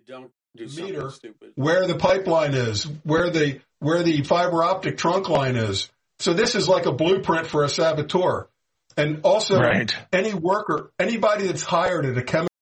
Don't do meter something stupid. where the pipeline is, where the fiber optic trunk line is. So this is like a blueprint for a saboteur. And also, Right. any worker, anybody that's hired at a chemical